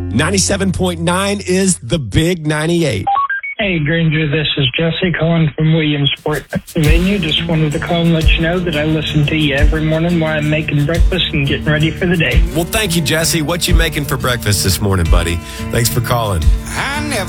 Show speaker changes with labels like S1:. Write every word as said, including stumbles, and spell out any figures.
S1: ninety-seven point nine is the Big ninety-eight.
S2: Hey, Granger, this is Jesse calling from Williamsport, Pennsylvania. Just wanted to call and let you know that I listen to you every morning while I'm making breakfast and getting ready for the day.
S1: Well, thank you, Jesse. What you making for breakfast this morning, buddy? Thanks for calling.
S3: I never